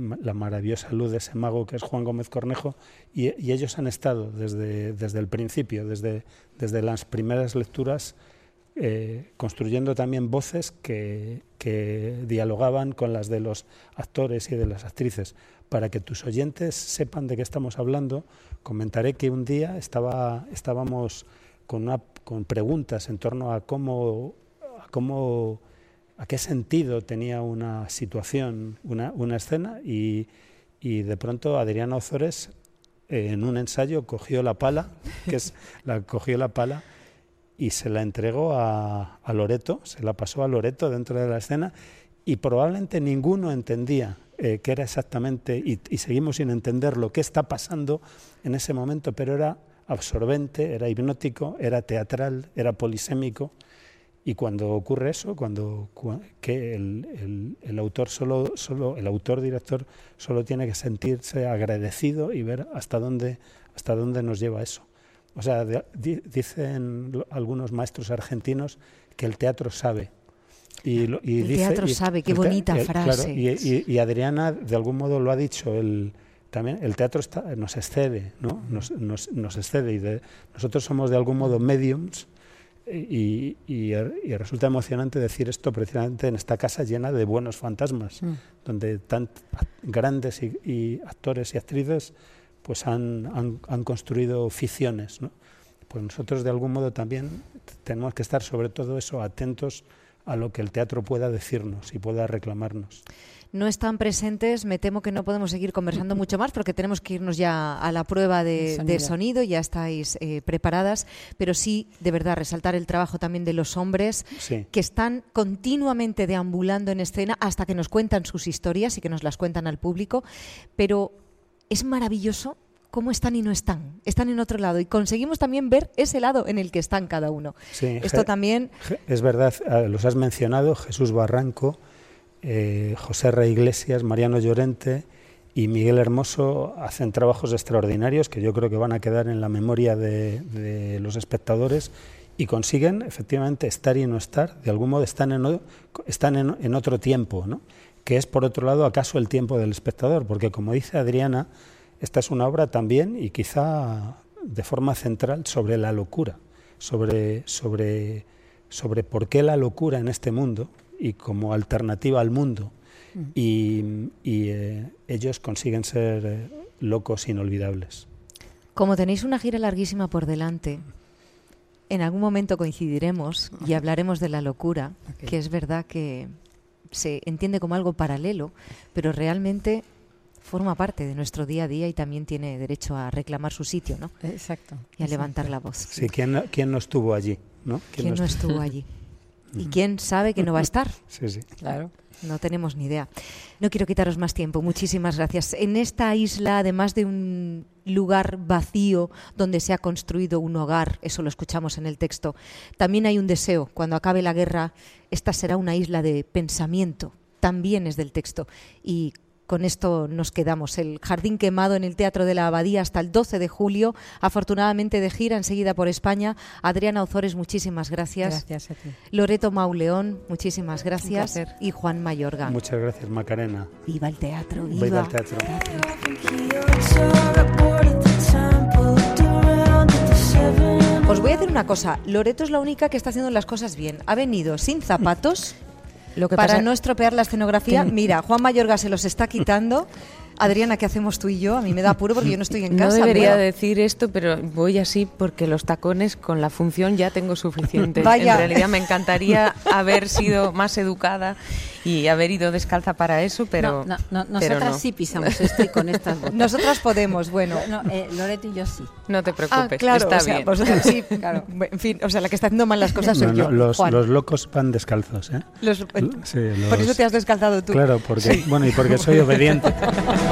la maravillosa luz de ese mago que es Juan Gómez Cornejo, y ellos han estado desde el principio, desde las primeras lecturas, construyendo también voces que dialogaban con las de los actores y de las actrices. Para que tus oyentes sepan de qué estamos hablando, comentaré que un día estábamos con preguntas en torno a a qué sentido tenía una situación, una escena, y de pronto Adriana Ozores, en un ensayo, cogió la pala y se la entregó a Loreto, se la pasó a Loreto dentro de la escena, y probablemente ninguno entendía qué era exactamente, y seguimos sin entender lo que está pasando en ese momento, pero era absorbente, era hipnótico, era teatral, era polisémico. Y cuando ocurre eso, que el autor-director solo tiene que sentirse agradecido y ver hasta dónde nos lleva eso. O sea, dicen algunos maestros argentinos que el teatro sabe. El teatro sabe, qué bonita frase. Claro, y Adriana de algún modo lo ha dicho, también el teatro nos excede, ¿no? Nos excede, y nosotros somos de algún modo mediums. Y resulta emocionante decir esto precisamente en esta casa llena de buenos fantasmas, donde tan grandes y actores y actrices pues han construido ficciones, ¿no? Pues nosotros de algún modo también tenemos que estar sobre todo eso, atentos a lo que el teatro pueda decirnos y pueda reclamarnos. No están presentes, me temo que no podemos seguir conversando mucho más porque tenemos que irnos ya a la prueba de sonido, ya estáis preparadas, pero sí, de verdad, resaltar el trabajo también de los hombres, sí, que están continuamente deambulando en escena hasta que nos cuentan sus historias y que nos las cuentan al público, pero es maravilloso cómo están y no están en otro lado, y conseguimos también ver ese lado en el que están cada uno. Sí, esto también... Es verdad, los has mencionado, Jesús Barranco, José Rey Iglesias, Mariano Llorente y Miguel Hermoso hacen trabajos extraordinarios que yo creo que van a quedar en la memoria de los espectadores, y consiguen efectivamente estar y no estar, de algún modo están en otro tiempo, ¿no? Que es por otro lado acaso el tiempo del espectador, porque como dice Adriana, esta es una obra también y quizá de forma central sobre la locura, sobre por qué la locura en este mundo y como alternativa al mundo, y ellos consiguen ser locos inolvidables. Como tenéis una gira larguísima por delante, en algún momento coincidiremos y hablaremos de la locura, que es verdad que se entiende como algo paralelo, pero realmente forma parte de nuestro día a día y también tiene derecho a reclamar su sitio, ¿no? Exacto. Y a levantar la voz. Sí, ¿quién no estuvo allí, ¿no? ¿Quién no estuvo allí? ¿Y quién sabe que no va a estar? Sí, sí. Claro. No tenemos ni idea. No quiero quitaros más tiempo. Muchísimas gracias. En esta isla, además de un lugar vacío donde se ha construido un hogar, eso lo escuchamos en el texto, también hay un deseo. Cuando acabe la guerra, esta será una isla de pensamiento. También es del texto. Y con esto nos quedamos. El Jardín Quemado en el Teatro de la Abadía hasta el 12 de julio. Afortunadamente de gira enseguida por España. Adriana Ozores, muchísimas gracias. Gracias a ti. Loreto Mauleón, muchísimas gracias. Y Juan Mayorga. Muchas gracias, Macarena. Viva el teatro, viva. Viva el teatro. Os voy a decir una cosa. Loreto es la única que está haciendo las cosas bien. Ha venido sin zapatos. Lo que para pasa... no estropear la escenografía. Mira, Juan Mayorga se los está quitando. Adriana, ¿qué hacemos tú y yo? A mí me da apuro porque yo no estoy en casa. No debería decir esto, pero voy así porque los tacones con la función ya tengo suficientes. Vaya. En realidad me encantaría haber sido más educada y haber ido descalza para eso, pero nosotras no. Sí pisamos esto y con estas botas. Nosotras podemos, bueno. Loreto y yo sí. No te preocupes, claro, está o sea, bien. Vosotras sí, claro. En fin, o sea, la que está haciendo mal las cosas soy yo, Juan. Los locos van descalzos, ¿eh? Por eso te has descalzado tú. Claro, porque, bueno, y porque soy obediente.